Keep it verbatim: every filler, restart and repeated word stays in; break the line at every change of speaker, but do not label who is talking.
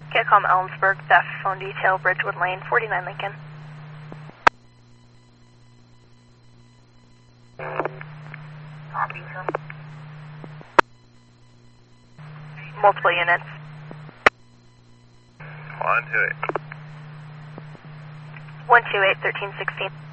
Catcom Ellensburg, F, phone detail, Bridgewood Lane, forty-nine Lincoln. Multiple units.
One two eight.
one two eight, thirteen sixteen.